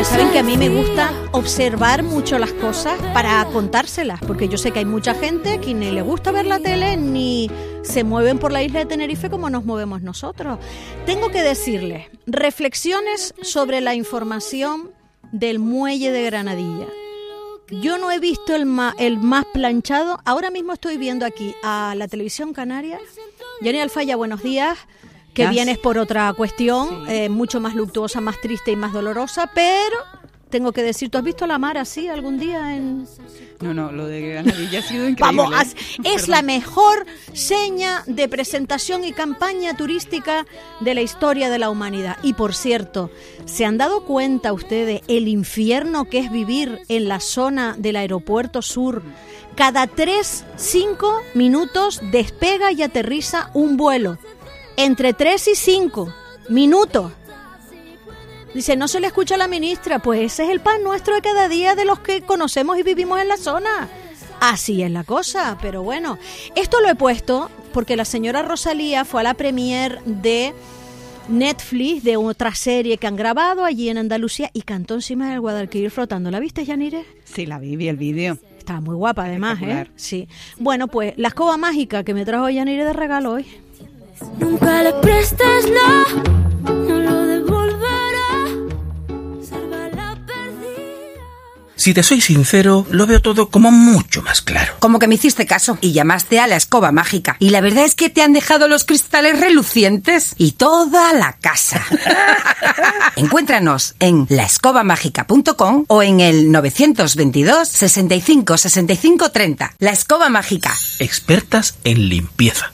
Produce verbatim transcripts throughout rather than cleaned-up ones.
Saben que a mí me gusta observar mucho las cosas para contárselas, porque yo sé que hay mucha gente que ni le gusta ver la tele ni se mueven por la isla de Tenerife como nos movemos nosotros. Tengo que decirles, reflexiones sobre la información del muelle de Granadilla. Yo no he visto el más, el más planchado. Ahora mismo estoy viendo aquí a la televisión canaria. Yanira Alfaya, buenos días. Que Gracias. Vienes por otra cuestión, Sí. eh, mucho más luctuosa, más triste y más dolorosa, pero tengo que decir, ¿tú has visto la mar así algún día en...? No, no, lo de Granadilla ha sido increíble. Vamos, ¿eh? as- es Perdón. la mejor seña de presentación y campaña turística de la historia de la humanidad. Y por cierto, ¿se han dado cuenta ustedes el infierno que es vivir en la zona del aeropuerto sur? Cada tres, cinco minutos despega y aterriza un vuelo. Entre tres y cinco minutos. Dice, no se le escucha a la ministra. Pues ese es el pan nuestro de cada día de los que conocemos y vivimos en la zona. Así es la cosa, pero bueno. Esto lo he puesto porque la señora Rosalía fue a la premier de Netflix de otra serie que han grabado allí en Andalucía y cantó encima del Guadalquivir flotando. ¿La viste, Yanire? Sí, la vi, vi el vídeo. Estaba muy guapa además, ¿eh? Espectacular. Sí. Bueno, pues la escoba mágica que me trajo Yanire de regalo hoy. Nunca le prestes la, no lo devolverá. Salva la perdida. Si te soy sincero, lo veo todo como mucho más claro. Como que me hiciste caso y llamaste a la escoba mágica. Y la verdad es que te han dejado los cristales relucientes y toda la casa. Encuéntranos en la escoba mágica punto com o en el nueve dos dos, sesenta y cinco, sesenta y cinco, treinta. La Escoba Mágica. Expertas en limpieza.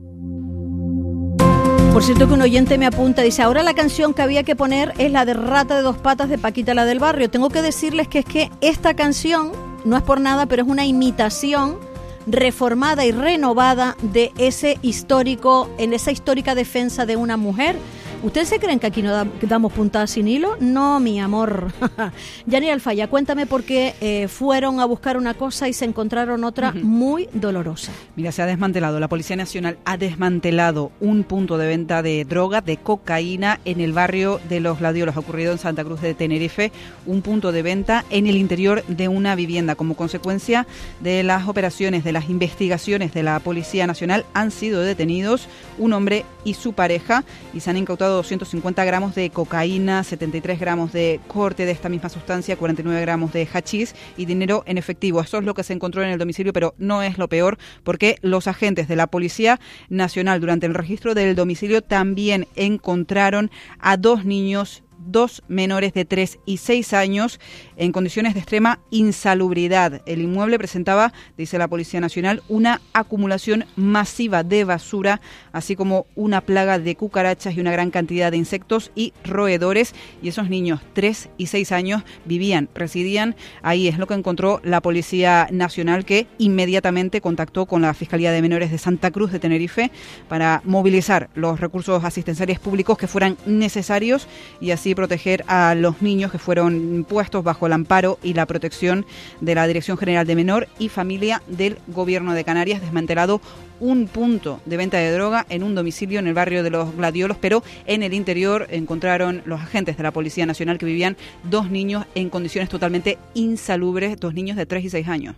Por cierto que un oyente me apunta, dice, ahora la canción que había que poner es la de Rata de dos patas de Paquita la del Barrio. Tengo que decirles que es que esta canción, no es por nada, pero es una imitación reformada y renovada de ese histórico, en esa histórica defensa de una mujer. ¿Ustedes se creen que aquí no da, que damos puntadas sin hilo? No, mi amor. Yanira Alfaya, cuéntame por qué eh, fueron a buscar una cosa y se encontraron otra uh-huh. muy dolorosa. Mira, se ha desmantelado, la Policía Nacional ha desmantelado un punto de venta de droga, de cocaína, en el barrio de Los Gladiolos, ocurrido en Santa Cruz de Tenerife, un punto de venta en el interior de una vivienda. Como consecuencia de las operaciones, de las investigaciones de la Policía Nacional, han sido detenidos un hombre y su pareja y se han incautado doscientos cincuenta gramos de cocaína, setenta y tres gramos de corte de esta misma sustancia, cuarenta y nueve gramos de hachís y dinero en efectivo. Eso es lo que se encontró en el domicilio, pero no es lo peor, porque los agentes de la Policía Nacional durante el registro del domicilio también encontraron a dos niños, dos menores de tres y seis años en condiciones de extrema insalubridad. El inmueble presentaba, dice la Policía Nacional, una acumulación masiva de basura, así como una plaga de cucarachas y una gran cantidad de insectos y roedores. Y esos niños, tres y seis años, vivían, residían ahí. Es lo que encontró la Policía Nacional, que inmediatamente contactó con la Fiscalía de Menores de Santa Cruz de Tenerife para movilizar los recursos asistenciales públicos que fueran necesarios y así proteger a los niños que fueron puestos bajo el amparo y la protección de la Dirección General de Menor y Familia del Gobierno de Canarias. Desmantelado un punto de venta de droga en un domicilio en el barrio de Los Gladiolos, pero en el interior encontraron los agentes de la Policía Nacional que vivían dos niños en condiciones totalmente insalubres, dos niños de tres y seis años.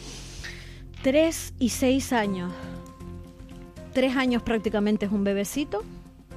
Tres y seis años. Tres años prácticamente es un bebecito.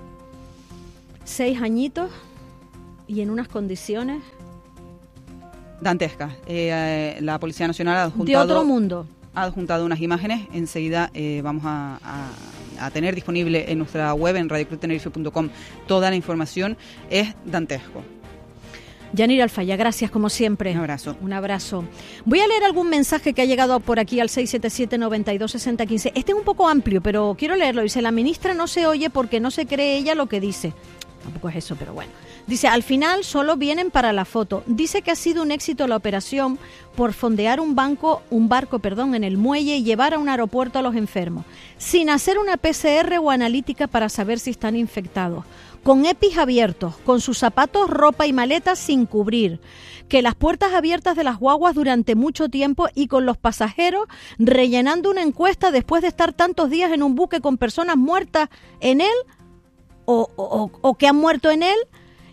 Seis añitos. Y en unas condiciones dantescas. Eh, eh, la Policía Nacional ha adjuntado, de otro mundo. Ha adjuntado unas imágenes. Enseguida eh, vamos a, a, a tener disponible en nuestra web, en radio club tenerife punto com, toda la información. Es dantesco. Yanira Alfaya, gracias como siempre. Un abrazo. Un abrazo. Voy a leer algún mensaje que ha llegado por aquí al seis siete siete, noventa y dos, sesenta, quince. Este es un poco amplio, pero quiero leerlo. Dice, la ministra no se oye porque no se cree ella lo que dice. Tampoco es eso, pero bueno. Dice, al final solo vienen para la foto. Dice que ha sido un éxito la operación por fondear un banco, un barco, perdón, en el muelle y llevar a un aeropuerto a los enfermos, sin hacer una P C R o analítica para saber si están infectados, con EPIs abiertos, con sus zapatos, ropa y maletas sin cubrir, que las puertas abiertas de las guaguas durante mucho tiempo y con los pasajeros rellenando una encuesta después de estar tantos días en un buque con personas muertas en él o, o, o que han muerto en él.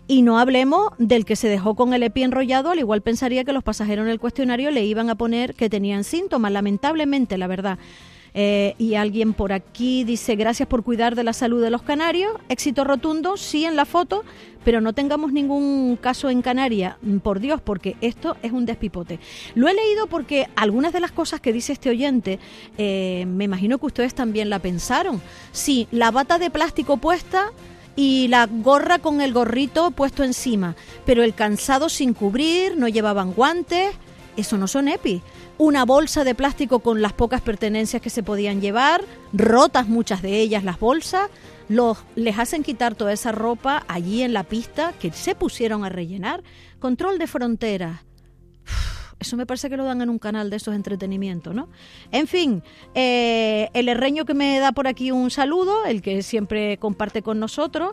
Y no hablemos del que se dejó con el E P I enrollado, al igual pensaría que los pasajeros en el cuestionario le iban a poner que tenían síntomas, lamentablemente, la verdad. Eh, y alguien por aquí dice, gracias por cuidar de la salud de los canarios, éxito rotundo, sí en la foto, pero no tengamos ningún caso en Canarias, por Dios, porque esto es un despipote. Lo he leído porque algunas de las cosas que dice este oyente, eh, me imagino que ustedes también la pensaron. Sí, la bata de plástico puesta y la gorra con el gorrito puesto encima, pero el cansado sin cubrir, no llevaban guantes, eso no son E P I. Una bolsa de plástico con las pocas pertenencias que se podían llevar, rotas muchas de ellas las bolsas, los, les hacen quitar toda esa ropa allí en la pista que se pusieron a rellenar. Control de fronteras. Eso me parece que lo dan en un canal de esos de entretenimiento, ¿no? En fin, eh, el herreño que me da por aquí un saludo, el que siempre comparte con nosotros,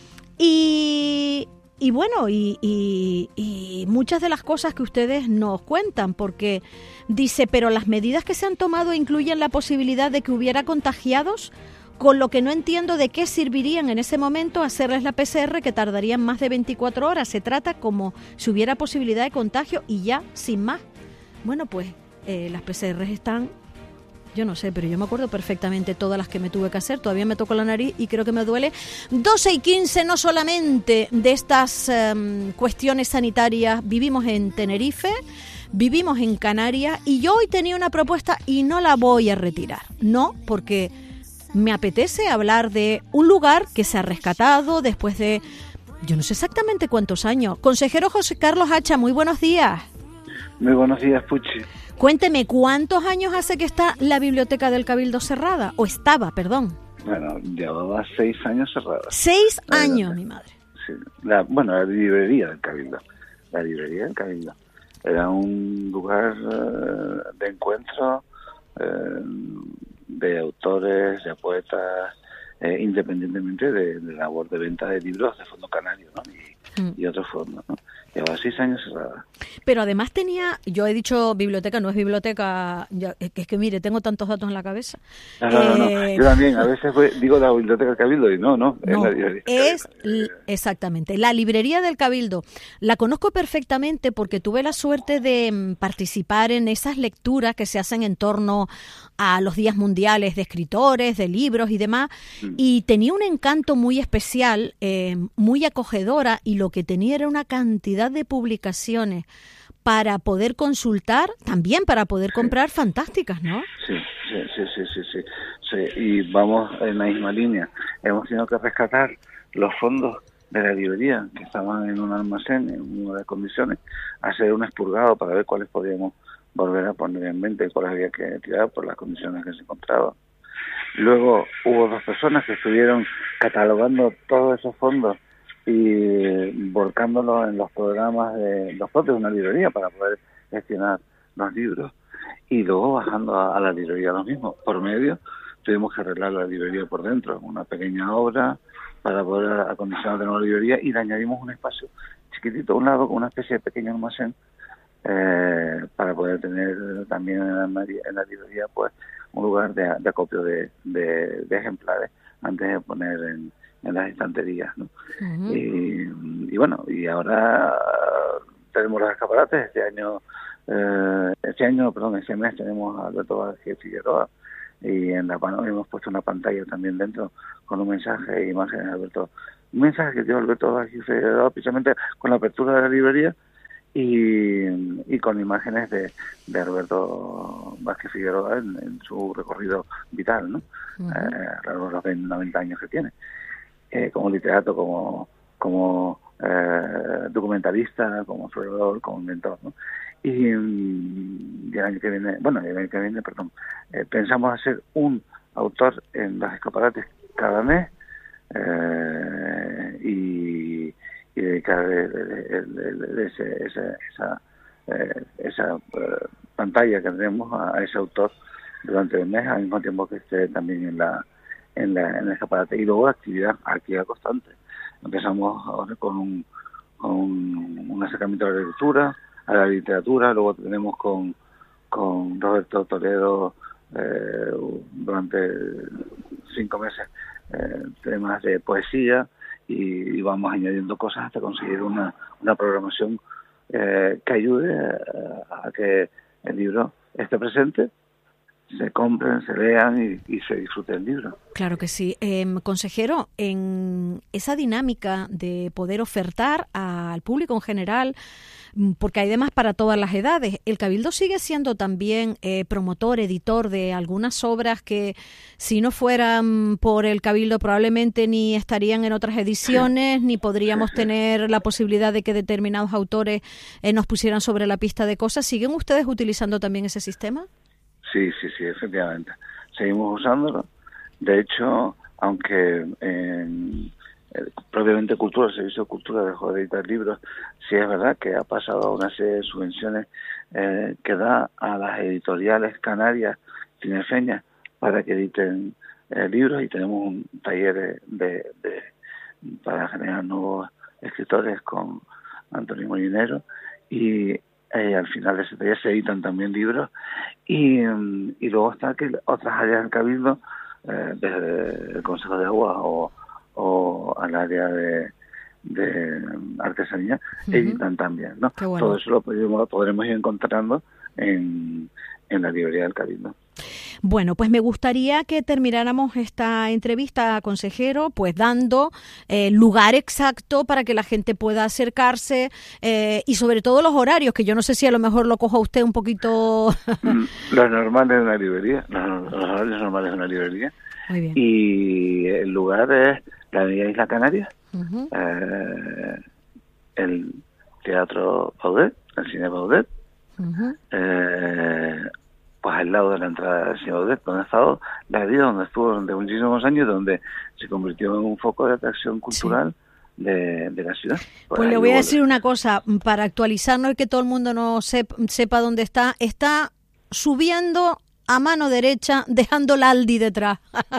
y... Y bueno, y, y, y muchas de las cosas que ustedes nos cuentan, porque dice, pero las medidas que se han tomado incluyen la posibilidad de que hubiera contagiados, con lo que no entiendo de qué servirían en ese momento hacerles la P C R, que tardarían más de veinticuatro horas. Se trata como si hubiera posibilidad de contagio y ya, sin más. Bueno, pues eh, las P C R están... Yo no sé, pero yo me acuerdo perfectamente todas las que me tuve que hacer. Todavía me tocó la nariz y creo que me duele. doce y quince, no solamente de estas um, cuestiones sanitarias. Vivimos en Tenerife, vivimos en Canarias y yo hoy tenía una propuesta y no la voy a retirar. No, porque me apetece hablar de un lugar que se ha rescatado después de... Yo no sé exactamente cuántos años. Consejero José Carlos Hacha, muy buenos días. Muy buenos días, Puchi. Cuénteme, ¿cuántos años hace que está la Biblioteca del Cabildo cerrada? O estaba, perdón. Bueno, llevaba seis años cerrada. Seis la años, mi madre. Sí, la, bueno, la librería del Cabildo. La librería del Cabildo. Era un lugar uh, de encuentro uh, de autores, de poetas, eh, independientemente de, de la labor de venta de libros de Fondo Canario, ¿no? Y, mm. y otros fondos, ¿no? Llevaba seis años cerrada. Pero además tenía, yo he dicho biblioteca, no es biblioteca, ya, es, que, es que mire, tengo tantos datos en la cabeza. No, no, eh, no, no, yo también, a veces fue, digo la Biblioteca del Cabildo y no, no, no es la librería. Es, l- exactamente, la librería del Cabildo. La conozco perfectamente porque tuve la suerte de m, participar en esas lecturas que se hacen en torno a los días mundiales de escritores, de libros y demás, mm. y tenía un encanto muy especial, eh, muy acogedora, y lo que tenía era una cantidad de publicaciones para poder consultar, también para poder comprar, sí. Fantásticas, ¿no? Sí, sí, sí, sí, sí, sí, sí. Y vamos en la misma línea. Hemos tenido que rescatar los fondos de la librería que estaban en un almacén, en unas condiciones, hacer un expurgado para ver cuáles podíamos volver a poner en venta y cuáles había que tirar por las condiciones que se encontraban. Luego hubo dos personas que estuvieron catalogando todos esos fondos y volcándolo en los programas de los propios de una librería para poder gestionar los libros, y luego bajando a, a la librería los mismos. Por medio tuvimos que arreglar la librería por dentro, una pequeña obra para poder acondicionar de nuevo la librería, y le añadimos un espacio chiquitito a un lado con una especie de pequeño almacén eh, para poder tener también en la, en la librería pues un lugar de, de acopio de, de, de ejemplares antes de poner en en las estanterías, ¿no? Uh-huh. y, y bueno, y ahora tenemos los escaparates. Este año, eh, este año, perdón, este mes tenemos a Alberto Vázquez Figueroa, y en la hemos puesto una pantalla también dentro con un mensaje e imágenes de Alberto, un mensaje que dio Alberto Vázquez Figueroa precisamente con la apertura de la librería y, y con imágenes de, de Alberto Vázquez Figueroa en, en su recorrido vital, ¿no? Uh-huh. eh, a lo largo de los noventa años que tiene. Eh, como literato, como como eh, documentalista, como explorador, como inventor, ¿no? Y, y el año que viene, bueno, el año que viene, perdón, eh, pensamos hacer un autor en los escaparates cada mes eh, y, y dedicar el, el, el, el, ese, ese, esa, eh, esa eh, pantalla que tenemos a, a ese autor durante el mes, al mismo tiempo que esté también en la en la en el escaparate. Y luego actividad actividad constante. Empezamos ahora con un con un, un acercamiento a la lectura, a la literatura. Luego tenemos con con Roberto Toledo eh, durante cinco meses eh, temas de poesía, y, y vamos añadiendo cosas hasta conseguir una, una programación eh, que ayude a, a que el libro esté presente, se compren, se lean y, y se disfrute el libro. Claro que sí. Eh, consejero, en esa dinámica de poder ofertar al público en general, porque hay demás para todas las edades, ¿el Cabildo sigue siendo también eh, promotor, editor de algunas obras que si no fueran por el Cabildo probablemente ni estarían en otras ediciones, sí. ni podríamos sí, sí. tener la posibilidad de que determinados autores eh, nos pusieran sobre la pista de cosas? ¿Siguen ustedes utilizando también ese sistema? Sí, sí, sí, efectivamente. Seguimos usándolo. De hecho, aunque en, eh, propiamente Cultura, el Servicio de Cultura dejó de editar libros, sí es verdad que ha pasado a una serie de subvenciones eh, que da a las editoriales canarias cinefeñas para que editen eh, libros, y tenemos un taller de, de, de para generar nuevos escritores con Antonio Molinero, y Eh, al final de ese taller se editan también libros, y, y luego está que otras áreas del Cabildo, eh, desde el Consejo de Agua o, o al área de, de artesanía, uh-huh. editan también, ¿no? Bueno. Todo eso lo podremos, podremos ir encontrando en, en la librería del Cabildo. Bueno, pues me gustaría que termináramos esta entrevista, consejero, pues dando eh, lugar exacto para que la gente pueda acercarse eh, y sobre todo los horarios, que yo no sé si a lo mejor lo coja usted un poquito... Los normales de una librería, los, los horarios normales de una librería. Muy bien. Y el lugar es la Avenida Isla Canaria, uh-huh. eh, el Teatro Baudet, el Cine Baudet, uh-huh. eh, pues al lado de la entrada del señor Baudet, donde ha estado la vida, donde estuvo durante muchísimos años, donde se convirtió en un foco de atracción cultural sí. de, de la ciudad. Pues, pues le voy a decir una cosa, para actualizarnos y que todo el mundo no sepa, sepa dónde está, está subiendo a mano derecha, dejando la Aldi detrás.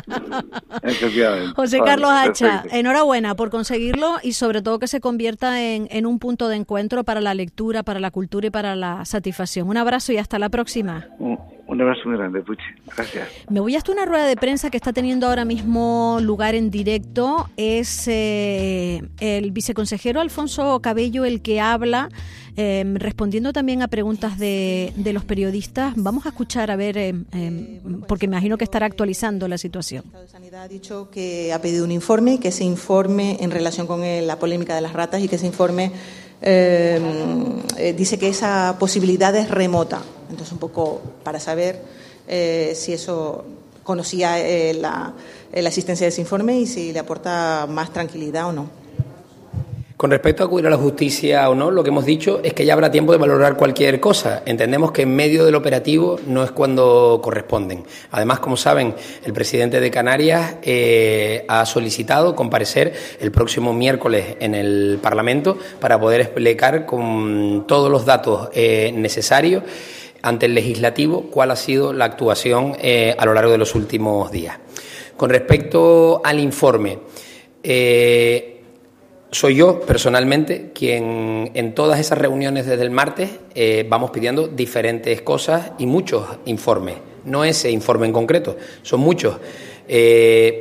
José Carlos Hacha, enhorabuena por conseguirlo y sobre todo que se convierta en, en un punto de encuentro para la lectura, para la cultura y para la satisfacción. Un abrazo y hasta la próxima. Un, un abrazo muy grande, Puchi. Gracias. Me voy hasta una rueda de prensa que está teniendo ahora mismo lugar en directo. Es eh, el viceconsejero Alfonso Cabello el que habla, eh, respondiendo también a preguntas de, de los periodistas. Vamos a escuchar, a ver, eh, eh, porque me imagino que estará actualizando la situación. El Estado de Sanidad ha dicho que ha pedido un informe, que ese informe en relación con el, la polémica de las ratas y que ese informe eh, eh, dice que esa posibilidad es remota. Entonces, un poco para saber eh, si eso conocía eh, la, eh, la existencia de ese informe y si le aporta más tranquilidad o no. Con respecto a acudir a la justicia o no, lo que hemos dicho es que ya habrá tiempo de valorar cualquier cosa. Entendemos que en medio del operativo no es cuando corresponden. Además, como saben, el presidente de Canarias eh, ha solicitado comparecer el próximo miércoles en el Parlamento para poder explicar con todos los datos eh, necesarios ante el legislativo cuál ha sido la actuación eh, a lo largo de los últimos días. Con respecto al informe, eh, soy yo, personalmente, quien en todas esas reuniones desde el martes eh, vamos pidiendo diferentes cosas y muchos informes. No ese informe en concreto, son muchos. Eh,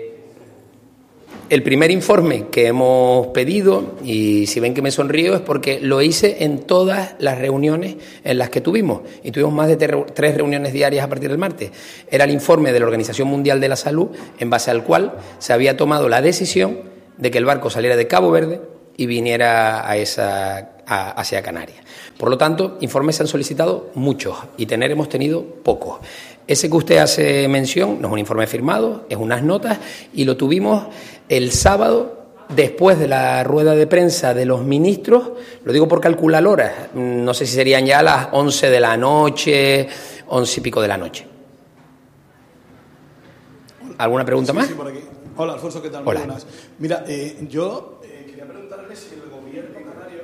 el primer informe que hemos pedido, y si ven que me sonrío, es porque lo hice en todas las reuniones en las que tuvimos. Y tuvimos más de ter- tres reuniones diarias a partir del martes. Era el informe de la Organización Mundial de la Salud, en base al cual se había tomado la decisión de que el barco saliera de Cabo Verde y viniera a esa, a, hacia Canarias. Por lo tanto, informes se han solicitado muchos y tener hemos tenido pocos. Ese que usted hace mención no es un informe firmado, es unas notas, y lo tuvimos el sábado después de la rueda de prensa de los ministros. Lo digo por calcular horas, no sé si serían ya las once de la noche, once y pico de la noche. ¿Alguna pregunta sí, más? Sí, por aquí. Hola, Alfonso, ¿qué tal? Hola. Muy buenas. Mira, eh, yo eh, quería preguntarle si el gobierno canario...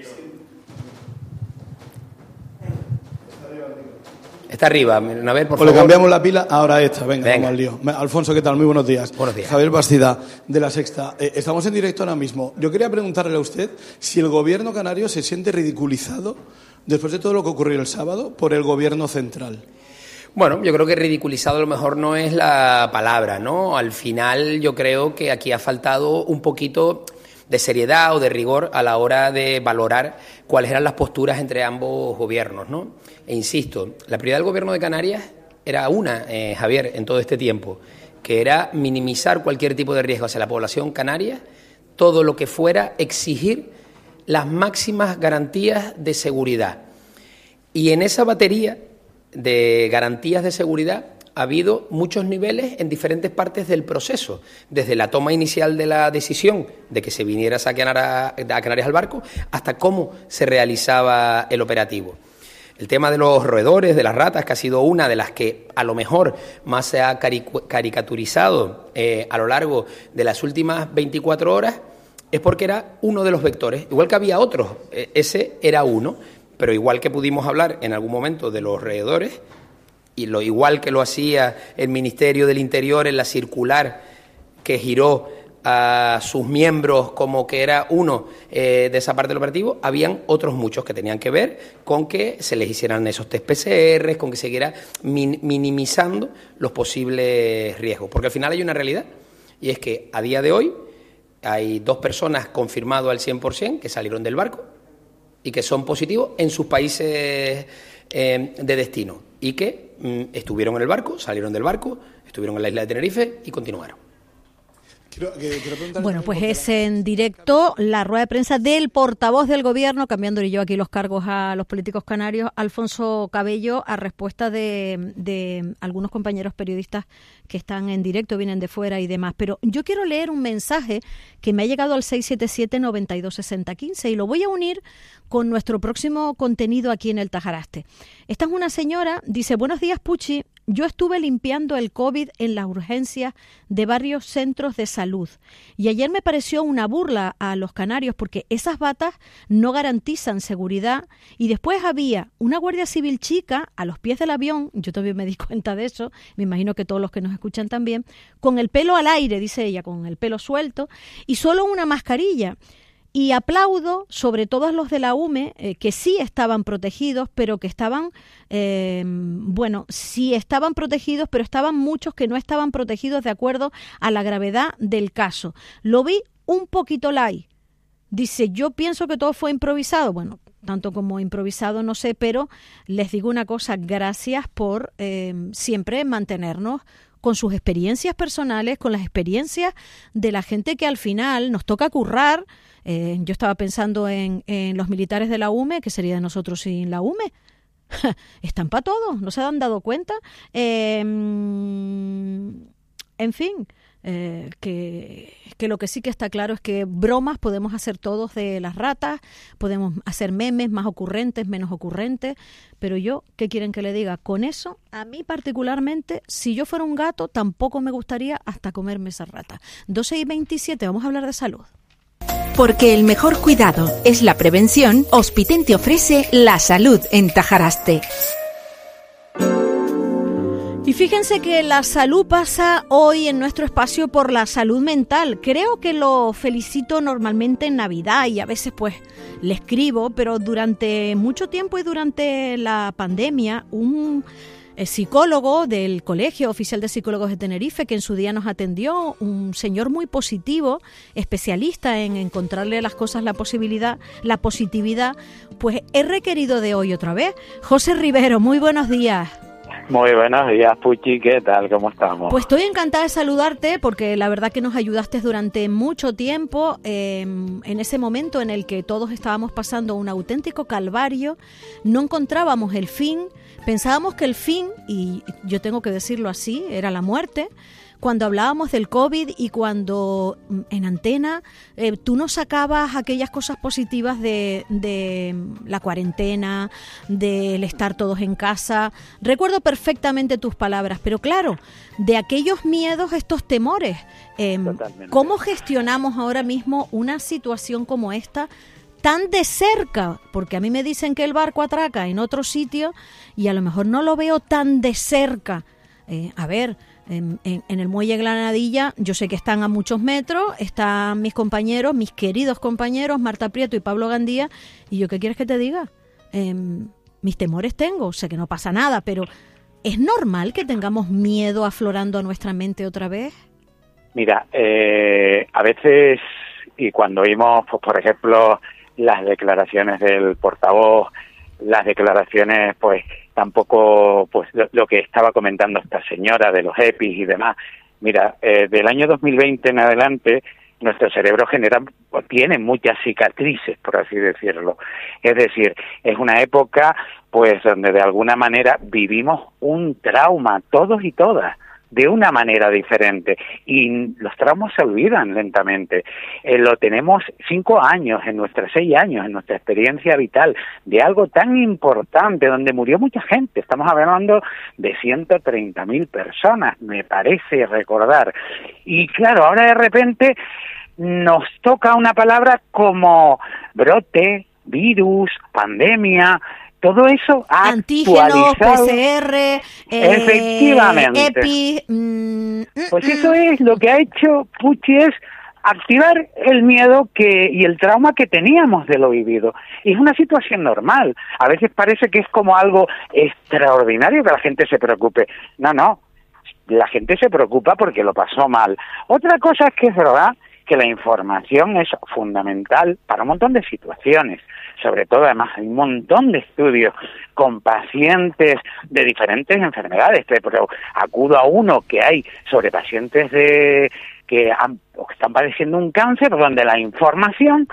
Está arriba, a ver, por pues favor. Le cambiamos la pila, ahora esta, venga, venga. vamos al lío. Alfonso, ¿qué tal? Muy buenos días. Buenos días. Javier Bastida, de La Sexta. Eh, estamos en directo ahora mismo. Yo quería preguntarle a usted si el gobierno canario se siente ridiculizado después de todo lo que ocurrió el sábado por el gobierno central. Bueno, yo creo que ridiculizado a lo mejor no es la palabra, ¿no? Al final yo creo que aquí ha faltado un poquito, de seriedad o de rigor a la hora de valorar cuáles eran las posturas entre ambos gobiernos, ¿no? E insisto, la prioridad del Gobierno de Canarias era una, eh, Javier, en todo este tiempo, que era minimizar cualquier tipo de riesgo hacia la población canaria, todo lo que fuera exigir las máximas garantías de seguridad. Y en esa batería de garantías de seguridad ha habido muchos niveles en diferentes partes del proceso, desde la toma inicial de la decisión de que se viniera a Canarias, a Canarias al barco, hasta cómo se realizaba el operativo. El tema de los roedores, de las ratas, que ha sido una de las que a lo mejor más se ha caricaturizado eh, a lo largo de las últimas veinticuatro horas, es porque era uno de los vectores. Igual que había otros, eh, ese era uno, pero igual que pudimos hablar en algún momento de los roedores, y lo igual que lo hacía el Ministerio del Interior en la circular que giró a sus miembros como que era uno eh, de esa parte del operativo, habían otros muchos que tenían que ver con que se les hicieran esos test P C R, con que se siguiera min- minimizando los posibles riesgos. Porque al final hay una realidad, y es que a día de hoy hay dos personas confirmadas al cien por ciento que salieron del barco y que son positivos en sus países eh, de destino y que mm, estuvieron en el barco, salieron del barco, estuvieron en la isla de Tenerife y continuaron. Quiero, que, quiero bueno, pues es en directo la rueda de prensa del portavoz del Gobierno, cambiándole yo aquí los cargos a los políticos canarios, Alfonso Cabello, a respuesta de, de algunos compañeros periodistas que están en directo, vienen de fuera y demás. Pero yo quiero leer un mensaje que me ha llegado al seis siete siete, noventa y dos, sesenta, quince y lo voy a unir con nuestro próximo contenido aquí en el Tajaraste. Esta es una señora, dice: buenos días, Puchi. Yo estuve limpiando el COVID en las urgencias de varios centros de salud y ayer me pareció una burla a los canarios porque esas batas no garantizan seguridad y después había una guardia civil chica a los pies del avión, yo también me di cuenta de eso, me imagino que todos los que nos escuchan también, con el pelo al aire, dice ella, con el pelo suelto y solo una mascarilla. Y aplaudo sobre todos los de la U M E, eh, que sí estaban protegidos, pero que estaban, eh, bueno, sí estaban protegidos, pero estaban muchos que no estaban protegidos de acuerdo a la gravedad del caso. Lo vi un poquito light. Dice, yo pienso que todo fue improvisado. Bueno, tanto como improvisado no sé, pero les digo una cosa, gracias por eh, siempre mantenernos con sus experiencias personales, con las experiencias de la gente que al final nos toca currar. Eh, yo estaba pensando en, en los militares de la U M E, que sería de nosotros sin la U M E. Están para todos, ¿no se han dado cuenta? Eh, en fin, eh, que, que lo que sí que está claro es que bromas podemos hacer todos de las ratas, podemos hacer memes más ocurrentes, menos ocurrentes, pero yo, ¿qué quieren que le diga? Con eso, a mí particularmente, si yo fuera un gato, tampoco me gustaría hasta comerme esa rata. doce y veintisiete, vamos a hablar de salud. Porque el mejor cuidado es la prevención, Hospiten te ofrece la salud en Tajaraste. Y fíjense que la salud pasa hoy en nuestro espacio por la salud mental. Creo que lo felicito normalmente en Navidad y a veces pues le escribo, pero durante mucho tiempo y durante la pandemia, un psicólogo del Colegio Oficial de Psicólogos de Tenerife, que en su día nos atendió, un señor muy positivo, especialista en encontrarle a las cosas la posibilidad, la positividad, pues he requerido de hoy otra vez. José Rivero, muy buenos días. Muy buenos días, Puchi, ¿qué tal? ¿Cómo estamos? Pues estoy encantada de saludarte porque la verdad que nos ayudaste durante mucho tiempo eh, en ese momento en el que todos estábamos pasando un auténtico calvario, no encontrábamos el fin, pensábamos que el fin, y yo tengo que decirlo así, era la muerte. Cuando hablábamos del COVID y cuando en antena eh, tú nos sacabas aquellas cosas positivas de, de la cuarentena, del estar todos en casa. Recuerdo perfectamente tus palabras, pero claro, de aquellos miedos, estos temores. Eh, ¿Cómo gestionamos ahora mismo una situación como esta tan de cerca? Porque a mí me dicen que el barco atraca en otro sitio y a lo mejor no lo veo tan de cerca. Eh, a ver... En, en, en el muelle Granadilla, yo sé que están a muchos metros, están mis compañeros, mis queridos compañeros, Marta Prieto y Pablo Gandía, y yo, ¿qué quieres que te diga? Eh, mis temores tengo, sé que no pasa nada, pero ¿es normal que tengamos miedo aflorando a nuestra mente otra vez? Mira, eh, a veces y cuando oímos, pues, por ejemplo, las declaraciones del portavoz, las declaraciones, pues, tampoco, pues, lo, lo que estaba comentando esta señora de los EPIs y demás. Mira, eh, del año dos mil veinte en adelante, nuestro cerebro genera, tiene muchas cicatrices, por así decirlo. Es decir, es una época, pues, donde de alguna manera vivimos un trauma, todos y todas, de una manera diferente, y los traumas se olvidan lentamente. Eh, lo tenemos cinco años, en nuestros seis años, en nuestra experiencia vital, de algo tan importante, donde murió mucha gente. Estamos hablando de ciento treinta mil personas, me parece recordar. Y claro, ahora de repente nos toca una palabra como brote, virus, pandemia. Todo eso ha antígenos, P actualizado. C R, eh, Efectivamente. EPI. Mm, pues mm, eso es lo que ha hecho Pucci, es activar el miedo que y el trauma que teníamos de lo vivido. Y es una situación normal. A veces parece que es como algo extraordinario que la gente se preocupe. No, no. La gente se preocupa porque lo pasó mal. Otra cosa es que es verdad que la información es fundamental para un montón de situaciones. Sobre todo, además, hay un montón de estudios con pacientes de diferentes enfermedades, pero acudo a uno que hay sobre pacientes de que, han, que están padeciendo un cáncer, donde la información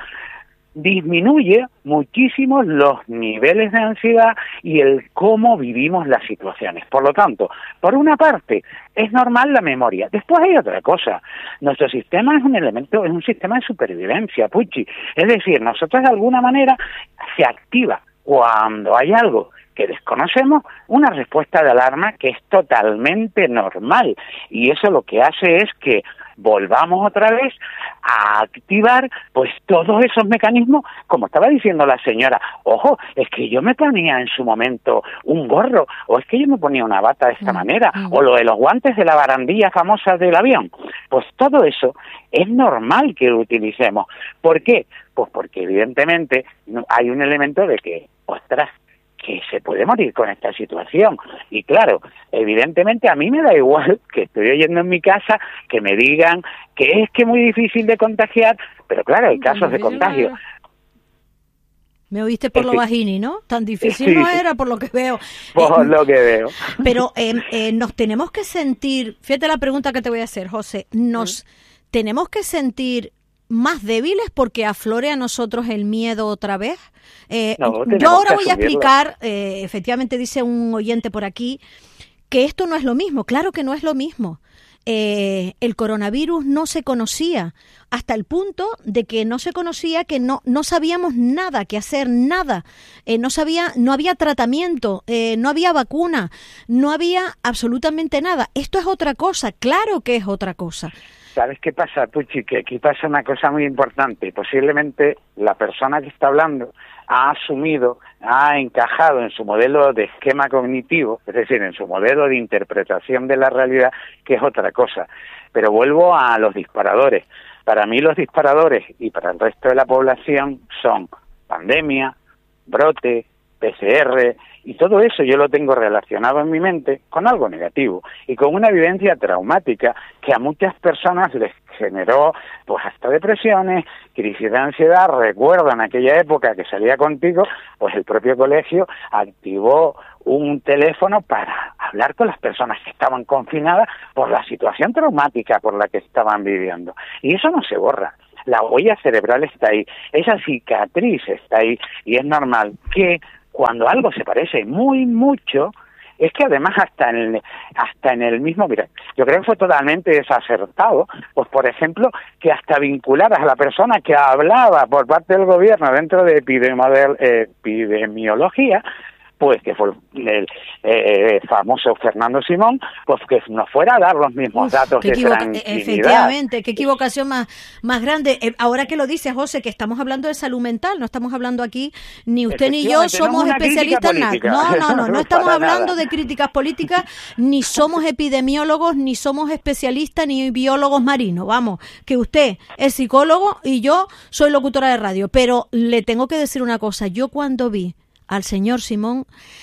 disminuye muchísimo los niveles de ansiedad y el cómo vivimos las situaciones. Por lo tanto, por una parte, es normal la memoria. Después hay otra cosa. Nuestro sistema es un elemento, es un sistema de supervivencia, Pucci. Es decir, nosotros de alguna manera se activa cuando hay algo que desconocemos, una respuesta de alarma que es totalmente normal. Y eso lo que hace es que volvamos otra vez a activar pues todos esos mecanismos, como estaba diciendo la señora. Ojo, es que yo me ponía en su momento un gorro, o es que yo me ponía una bata de esta mm, manera, mm. o lo de los guantes de la barandilla famosa del avión. Pues todo eso es normal que lo utilicemos. ¿Por qué? Pues porque evidentemente hay un elemento de que, ostras, que se puede morir con esta situación. Y claro, evidentemente a mí me da igual que estoy oyendo en mi casa que me digan que es que es muy difícil de contagiar, pero claro, hay casos de contagio. Me oíste por es lo que, bajini, ¿no? Tan difícil sí, no era, por lo que veo. Por eh, lo que veo. Pero eh, eh, nos tenemos que sentir, fíjate la pregunta que te voy a hacer, José, nos ¿Sí? tenemos que sentir más débiles porque aflore a nosotros el miedo otra vez. Eh, no, yo ahora voy a explicar, eh, efectivamente dice un oyente por aquí, que esto no es lo mismo. Claro que no es lo mismo. Eh, el coronavirus no se conocía hasta el punto de que no se conocía, que no no sabíamos nada que hacer, nada. Eh, no sabía, no había tratamiento, eh, no había vacuna, no había absolutamente nada. Esto es otra cosa, claro que es otra cosa. ¿Sabes qué pasa, Pucci? Que aquí pasa una cosa muy importante. Posiblemente la persona que está hablando ha asumido, ha encajado en su modelo de esquema cognitivo, es decir, en su modelo de interpretación de la realidad, que es otra cosa. Pero vuelvo a los disparadores. Para mí los disparadores y para el resto de la población son pandemia, brote, P C R, y todo eso yo lo tengo relacionado en mi mente con algo negativo y con una vivencia traumática que a muchas personas les generó pues hasta depresiones, crisis de ansiedad. Recuerdo en aquella época que salía contigo, pues el propio colegio activó un teléfono para hablar con las personas que estaban confinadas por la situación traumática por la que estaban viviendo. Y eso no se borra. La huella cerebral está ahí, esa cicatriz está ahí, y es normal que cuando algo se parece muy mucho, es que además hasta en el, hasta en el mismo, mira, yo creo que fue totalmente desacertado, pues por ejemplo, que hasta vincularas a la persona que hablaba por parte del gobierno dentro de epidemiología, pues que fue el, el eh, famoso Fernando Simón, pues que nos fuera a dar los mismos Uf, datos de equivoca- tranquilidad. Efectivamente, qué equivocación más, más grande. Eh, ahora que lo dices, José, que estamos hablando de salud mental, no estamos hablando aquí, ni usted ni yo somos no especialistas en nada. No, no, no, no, no estamos hablando nada. de críticas políticas, ni somos epidemiólogos, ni somos especialistas, ni biólogos marinos. Vamos, que usted es psicólogo y yo soy locutora de radio, pero le tengo que decir una cosa, yo cuando vi al señor Simón,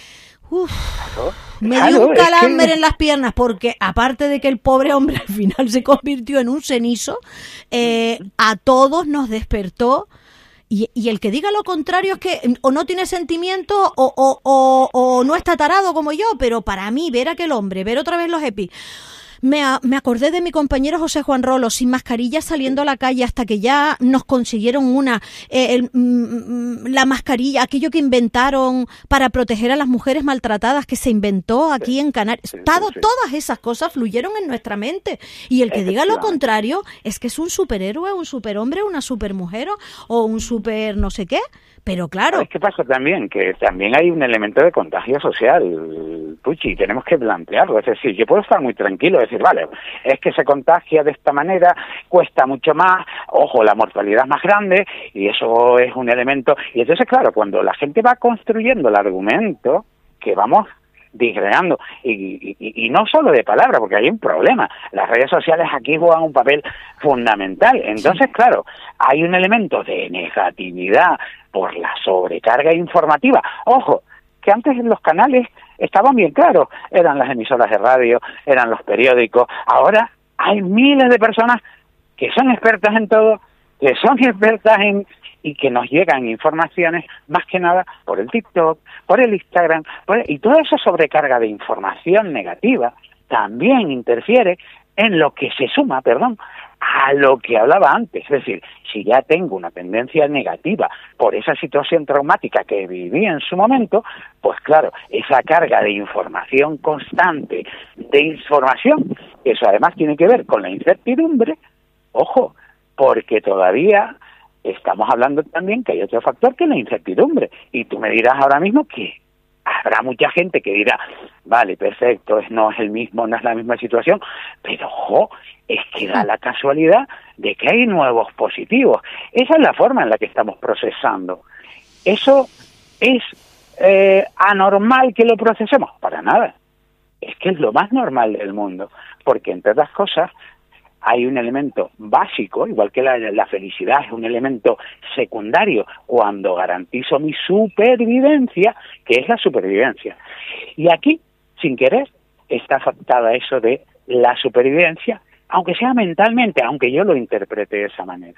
Uf, Claro, me claro, dio un es calambre que- en las piernas porque aparte de que el pobre hombre al final se convirtió en un cenizo, eh, a todos nos despertó. Y, y el que diga lo contrario es que o no tiene sentimiento o, o, o, o no está tarado como yo, pero para mí ver a aquel hombre, ver otra vez los EPI, me, a- me acordé de mi compañero José Juan Rolo, sin mascarilla saliendo a la calle hasta que ya nos consiguieron una, eh, el, mm, la mascarilla, aquello que inventaron para proteger a las mujeres maltratadas, que se inventó aquí en Canarias. Todo- Todas esas cosas fluyeron en nuestra mente. Y el que diga lo contrario es que es un superhéroe, un superhombre, una supermujer o un super no sé qué. Pero claro, ¿Sabes qué pasa también? Que también hay un elemento de contagio social, Puchi, tenemos que plantearlo. Es decir, yo puedo estar muy tranquilo, decir, vale, es que se contagia de esta manera, cuesta mucho más, ojo, la mortalidad es más grande, y eso es un elemento. Y entonces, claro, cuando la gente va construyendo el argumento, que vamos disgregando, y, y, y no solo de palabra, porque hay un problema. Las redes sociales aquí juegan un papel fundamental. Entonces, claro, hay un elemento de negatividad por la sobrecarga informativa. Ojo, que antes en los canales estaban bien claros, eran las emisoras de radio, eran los periódicos. Ahora hay miles de personas que son expertas en todo, que son expertas en y que nos llegan informaciones más que nada por el TikTok, por el Instagram, por el, y toda esa sobrecarga de información negativa también interfiere en lo que se suma, perdón, a lo que hablaba antes. Es decir, si ya tengo una tendencia negativa por esa situación traumática que viví en su momento, pues claro, esa carga de información constante, de información, eso además tiene que ver con la incertidumbre, ojo, porque todavía estamos hablando también que hay otro factor que es la incertidumbre. Y tú me dirás ahora mismo que habrá mucha gente que dirá, vale, perfecto, es, no es el mismo, no es la misma situación, pero ojo, es que da la casualidad de que hay nuevos positivos. Esa es la forma en la que estamos procesando. ¿Eso es eh, anormal que lo procesemos? Para nada. Es que es lo más normal del mundo, porque entre otras cosas hay un elemento básico, igual que la, la felicidad es un elemento secundario cuando garantizo mi supervivencia, que es la supervivencia. Y aquí, sin querer, está afectada eso de la supervivencia, aunque sea mentalmente, aunque yo lo interprete de esa manera.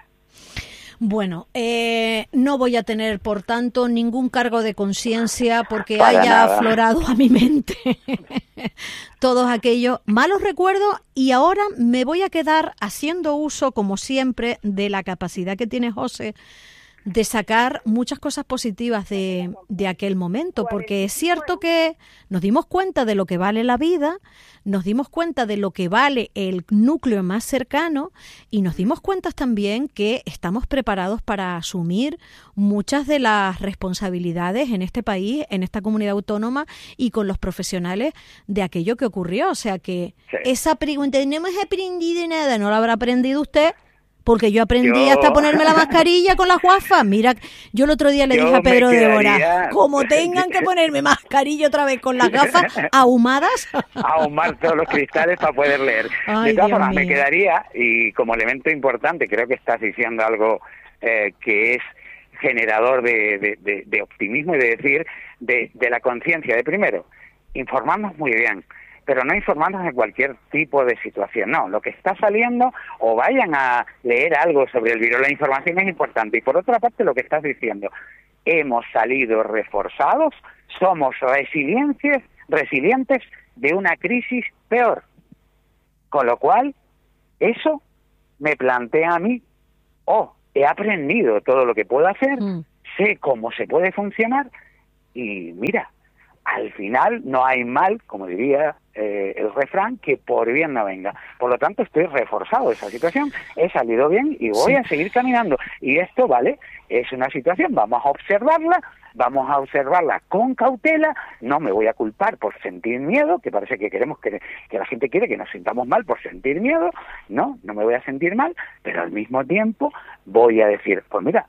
bueno, eh, no voy a tener, por tanto, ningún cargo de conciencia porque Para haya nada. aflorado a mi mente todos aquellos malos recuerdos, y ahora me voy a quedar haciendo uso, como siempre, de la capacidad que tiene José de sacar muchas cosas positivas de, de aquel momento, porque es cierto que nos dimos cuenta de lo que vale la vida, nos dimos cuenta de lo que vale el núcleo más cercano, y nos dimos cuenta también que estamos preparados para asumir muchas de las responsabilidades en este país, en esta comunidad autónoma y con los profesionales de aquello que ocurrió. O sea que Sí. esa pregunta, no hemos aprendido nada, no la habrá aprendido usted. Porque yo aprendí Yo- hasta ponerme la mascarilla con las guafas. Mira, yo el otro día le Yo dije a me Pedro Débora, quedaría- como tengan que ponerme mascarilla otra vez con las gafas ahumadas. Ahumar todos los cristales para poder leer. Ay, de todas Dios formas, me mío. quedaría, y como elemento importante, creo que estás diciendo algo eh, que es generador de, de, de, de optimismo y de decir, de, de la conciencia, de primero, informarnos muy bien, pero no informarnos de cualquier tipo de situación, no, lo que está saliendo, o vayan a leer algo sobre el virus, la información es importante. Y por otra parte, lo que estás diciendo, hemos salido reforzados, somos resilientes, resilientes de una crisis peor. Con lo cual, eso me plantea a mí, oh, he aprendido todo lo que puedo hacer, Mm. sé cómo se puede funcionar, y mira, al final no hay mal, como diría eh, el refrán, que por bien no venga. Por lo tanto, estoy reforzado de esa situación, he salido bien y voy Sí. a seguir caminando. Y esto, ¿vale? Es una situación, vamos a observarla, vamos a observarla con cautela, no me voy a culpar por sentir miedo, que parece que queremos que, que la gente quiere que nos sintamos mal por sentir miedo, no, no me voy a sentir mal, pero al mismo tiempo voy a decir, pues mira,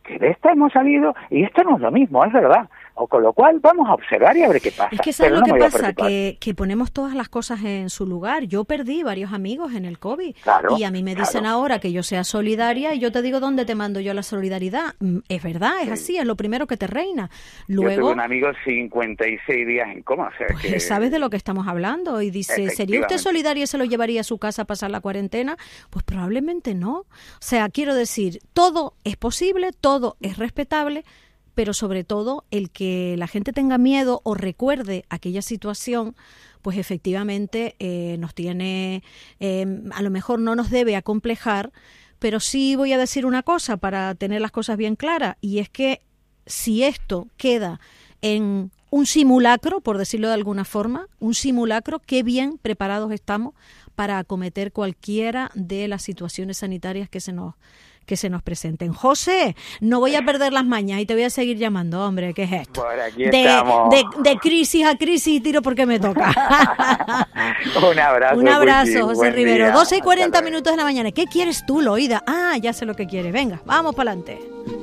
que de esta hemos salido y esto no es lo mismo, es verdad. O con lo cual vamos a observar y a ver qué pasa. Es que ¿sabes Pero lo no que me voy a pasa? preocupar. Que, que ponemos todas las cosas en su lugar. Yo perdí varios amigos en el COVID Claro, y a mí me dicen claro. ahora que yo sea solidaria y yo te digo dónde te mando yo la solidaridad. Mm, Es verdad, es Sí. así, es lo primero que te reina. Yo tuve Luego, un amigo cincuenta y seis días en coma, o sea que... pues, ¿sabes de lo que estamos hablando? Y dice, ¿sería usted Efectivamente. solidaria y se lo llevaría a su casa a pasar la cuarentena? Pues probablemente no. O sea, quiero decir, todo es posible, todo es respetable, pero sobre todo el que la gente tenga miedo o recuerde aquella situación, pues efectivamente eh, nos tiene, eh, a lo mejor no nos debe acomplejar, pero sí voy a decir una cosa para tener las cosas bien claras, y es que si esto queda en un simulacro, por decirlo de alguna forma, un simulacro, qué bien preparados estamos para acometer cualquiera de las situaciones sanitarias que se nos que se nos presenten. José, no voy a perder las mañas y te voy a seguir llamando, hombre, ¿qué es esto? Por aquí De, estamos. de, de crisis a crisis y tiro porque me toca. Un abrazo. Un abrazo, Puchi. José Buen Rivero. día. doce y Hasta cuarenta luego. minutos de la mañana. ¿Qué quieres tú, Loida? Ah, ya sé lo que quieres. Venga, vamos para adelante.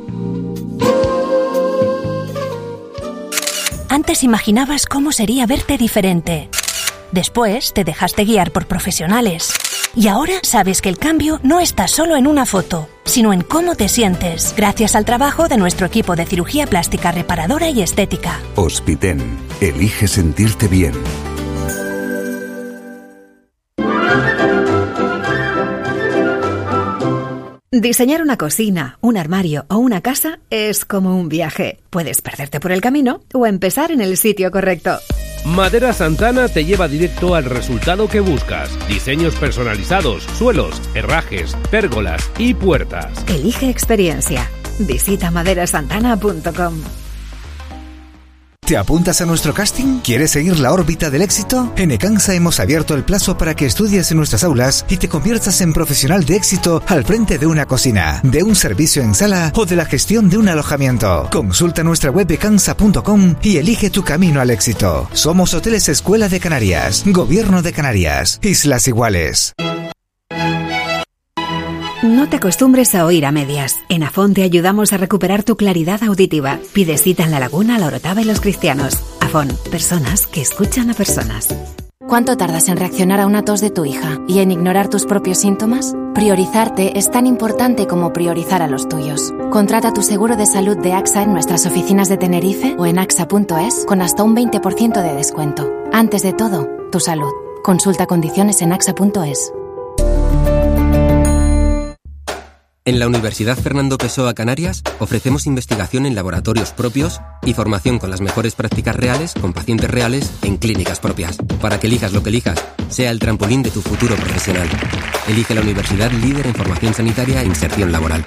Antes imaginabas cómo sería verte diferente. Después te dejaste guiar por profesionales. Y ahora sabes que el cambio no está solo en una foto, sino en cómo te sientes, gracias al trabajo de nuestro equipo de cirugía plástica reparadora y estética. Hospiten. Elige sentirte bien. Diseñar una cocina, un armario o una casa es como un viaje. Puedes perderte por el camino o empezar en el sitio correcto. Madera Santana te lleva directo al resultado que buscas. Diseños personalizados, suelos, herrajes, pérgolas y puertas. Elige experiencia. Visita maderasantana punto com. ¿Te apuntas a nuestro casting? ¿Quieres seguir la órbita del éxito? En Ecansa hemos abierto el plazo para que estudies en nuestras aulas y te conviertas en profesional de éxito al frente de una cocina, de un servicio en sala o de la gestión de un alojamiento. Consulta nuestra web ecansa punto com y elige tu camino al éxito. Somos Hoteles Escuela de Canarias, Gobierno de Canarias, Islas Iguales. No te acostumbres a oír a medias. En Afón te ayudamos a recuperar tu claridad auditiva. Pide cita en La Laguna, La Orotava y Los Cristianos. Afón, personas que escuchan a personas. ¿Cuánto tardas en reaccionar a una tos de tu hija y en ignorar tus propios síntomas? Priorizarte es tan importante como priorizar a los tuyos. Contrata tu seguro de salud de AXA en nuestras oficinas de Tenerife o en axa punto es con hasta un veinte por ciento de descuento. Antes de todo, tu salud. Consulta condiciones en axa punto es. En la Universidad Fernando Pessoa Canarias ofrecemos investigación en laboratorios propios y formación con las mejores prácticas reales con pacientes reales en clínicas propias. Para que elijas lo que elijas, sea el trampolín de tu futuro profesional. Elige la universidad líder en formación sanitaria e inserción laboral.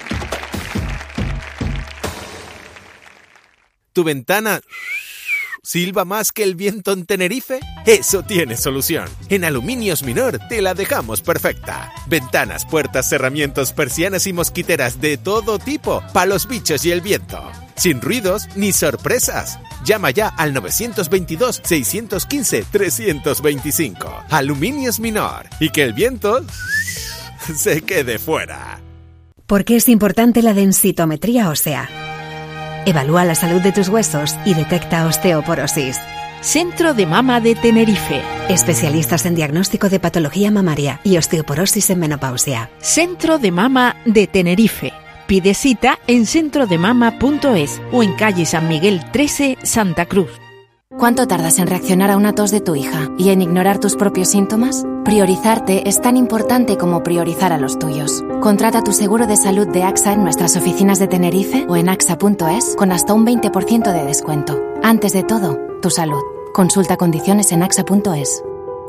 ¿Tu ventana silba más que el viento en Tenerife? Eso tiene solución. En Aluminios Minor te la dejamos perfecta. Ventanas, puertas, cerramientos, persianas y mosquiteras de todo tipo, para los bichos y el viento. Sin ruidos ni sorpresas. Llama ya al nueve dos dos, seis uno cinco, tres dos cinco. Aluminios Minor. Y que el viento se quede fuera. ¿Por qué es importante la densitometría ósea? Evalúa la salud de tus huesos y detecta osteoporosis. Centro de Mama de Tenerife. Especialistas en diagnóstico de patología mamaria y osteoporosis en menopausia. Centro de Mama de Tenerife. Pide cita en centro de mama punto es o en calle San Miguel trece, Santa Cruz. ¿Cuánto tardas en reaccionar a una tos de tu hija y en ignorar tus propios síntomas? Priorizarte es tan importante como priorizar a los tuyos. Contrata tu seguro de salud de AXA en nuestras oficinas de Tenerife o en axa punto es con hasta un veinte por ciento de descuento. Antes de todo, tu salud. Consulta condiciones en axa punto es.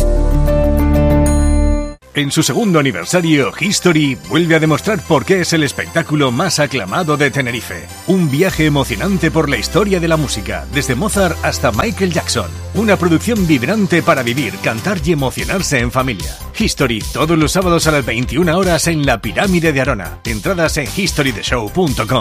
En su segundo aniversario, History vuelve a demostrar por qué es el espectáculo más aclamado de Tenerife. Un viaje emocionante por la historia de la música, desde Mozart hasta Michael Jackson. Una producción vibrante para vivir, cantar y emocionarse en familia. History, todos los sábados a las veintiuna horas en la Pirámide de Arona. Entradas en history the show punto com.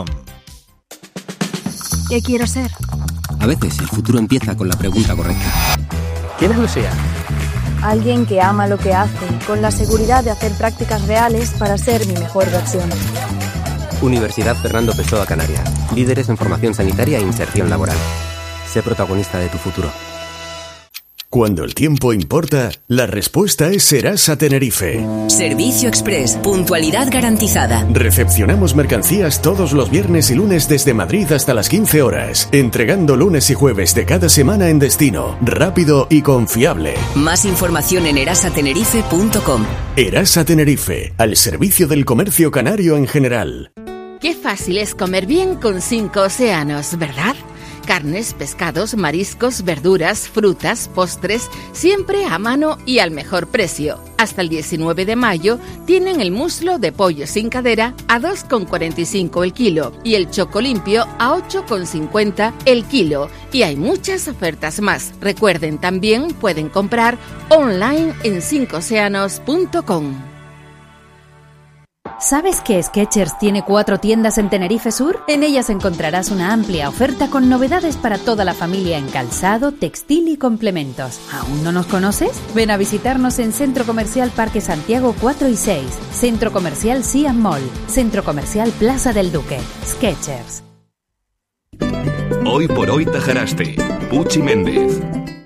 ¿Qué quiero ser? A veces el futuro empieza con la pregunta correcta. ¿Quién es Lucía? Alguien que ama lo que hace, con la seguridad de hacer prácticas reales para ser mi mejor versión. Universidad Fernando Pessoa Canarias. Líderes en formación sanitaria e inserción laboral. Sé protagonista de tu futuro. Cuando el tiempo importa, la respuesta es Serasa Tenerife. Servicio Express, puntualidad garantizada. Recepcionamos mercancías todos los viernes y lunes desde Madrid hasta las quince horas, entregando lunes y jueves de cada semana en destino, rápido y confiable. Más información en erasa tenerife punto com. Erasa Tenerife, al servicio del comercio canario en general. Qué fácil es comer bien con cinco océanos, ¿verdad? Carnes, pescados, mariscos, verduras, frutas, postres, siempre a mano y al mejor precio. Hasta el diecinueve de mayo tienen el muslo de pollo sin cadera a dos con cuarenta y cinco el kilo y el choco limpio a ocho con cincuenta el kilo. Y hay muchas ofertas más. Recuerden, también pueden comprar online en cinco océanos punto com. ¿Sabes que Skechers tiene cuatro tiendas en Tenerife Sur? En ellas encontrarás una amplia oferta con novedades para toda la familia en calzado, textil y complementos. ¿Aún no nos conoces? Ven a visitarnos en Centro Comercial Parque Santiago cuatro y seis, Centro Comercial Siam Mall, Centro Comercial Plaza del Duque. Skechers. Hoy por hoy Tajaraste. Puchi Méndez.